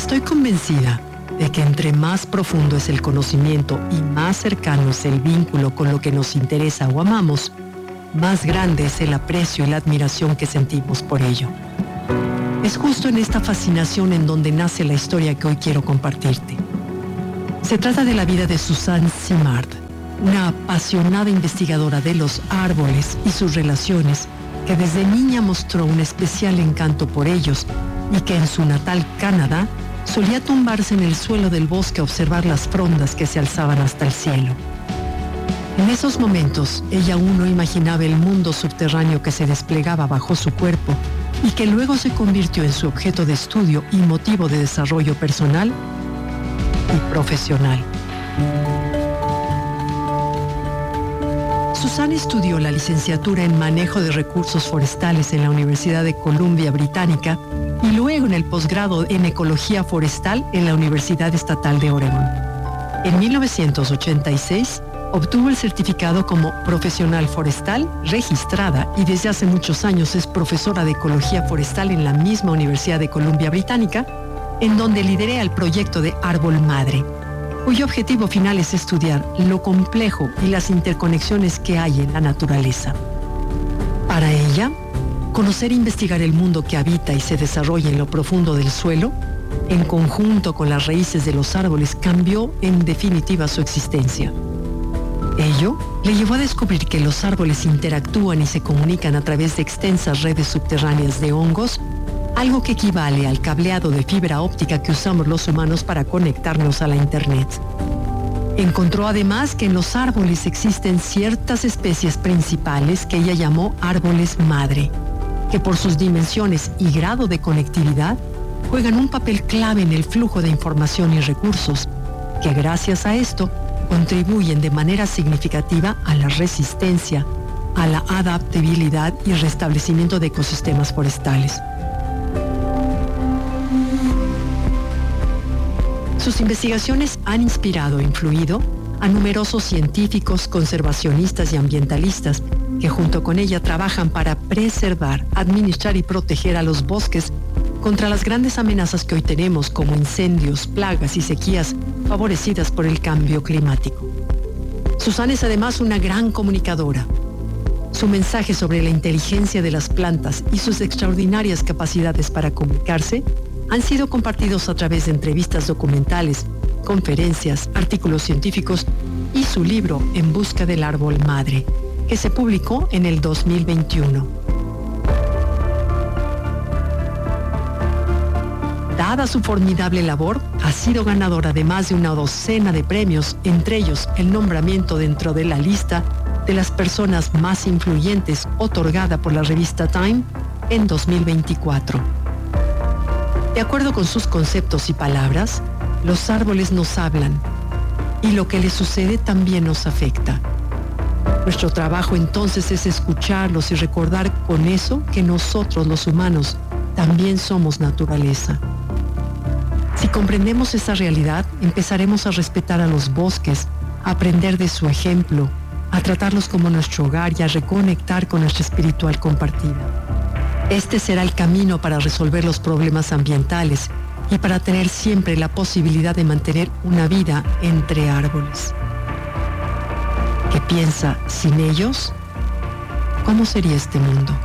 Estoy convencida de que entre más profundo es el conocimiento y más cercano es el vínculo con lo que nos interesa o amamos, más grande es el aprecio y la admiración que sentimos por ello. Es justo en esta fascinación en donde nace la historia que hoy quiero compartirte. Se trata de la vida de Suzanne Simard, una apasionada investigadora de los árboles y sus relaciones, que desde niña mostró un especial encanto por ellos y que en su natal Canadá solía tumbarse en el suelo del bosque a observar las frondas que se alzaban hasta el cielo. En esos momentos, ella aún no imaginaba el mundo subterráneo que se desplegaba bajo su cuerpo y que luego se convirtió en su objeto de estudio y motivo de desarrollo personal y profesional. Suzanne estudió la licenciatura en Manejo de Recursos Forestales en la Universidad de Columbia Británica y luego en el posgrado en Ecología Forestal en la Universidad Estatal de Oregón. En 1986 obtuvo el certificado como profesional forestal registrada y desde hace muchos años es profesora de Ecología Forestal en la misma Universidad de Columbia Británica, en donde lidera el proyecto de Árbol Madre, cuyo objetivo final es estudiar lo complejo y las interconexiones que hay en la naturaleza. Para ella, conocer e investigar el mundo que habita y se desarrolla en lo profundo del suelo, en conjunto con las raíces de los árboles, cambió en definitiva su existencia. Ello le llevó a descubrir que los árboles interactúan y se comunican a través de extensas redes subterráneas de hongos, algo que equivale al cableado de fibra óptica que usamos los humanos para conectarnos a la Internet. Encontró además que en los árboles existen ciertas especies principales que ella llamó árboles madre, que por sus dimensiones y grado de conectividad juegan un papel clave en el flujo de información y recursos, que gracias a esto contribuyen de manera significativa a la resistencia, a la adaptabilidad y restablecimiento de ecosistemas forestales. Sus investigaciones han inspirado e influido a numerosos científicos, conservacionistas y ambientalistas que junto con ella trabajan para preservar, administrar y proteger a los bosques contra las grandes amenazas que hoy tenemos como incendios, plagas y sequías favorecidas por el cambio climático. Suzanne es además una gran comunicadora. Su mensaje sobre la inteligencia de las plantas y sus extraordinarias capacidades para comunicarse han sido compartidos a través de entrevistas documentales, conferencias, artículos científicos y su libro En busca del árbol madre, que se publicó en el 2021. Dada su formidable labor, ha sido ganadora de más de una docena de premios, entre ellos el nombramiento dentro de la lista de las personas más influyentes otorgada por la revista Time en 2024. De acuerdo con sus conceptos y palabras, los árboles nos hablan y lo que les sucede también nos afecta. Nuestro trabajo entonces es escucharlos y recordar con eso que nosotros los humanos también somos naturaleza. Si comprendemos esa realidad, empezaremos a respetar a los bosques, a aprender de su ejemplo, a tratarlos como nuestro hogar y a reconectar con nuestra espiritual compartida. Este será el camino para resolver los problemas ambientales y para tener siempre la posibilidad de mantener una vida entre árboles. ¿Qué piensa sin ellos? ¿Cómo sería este mundo?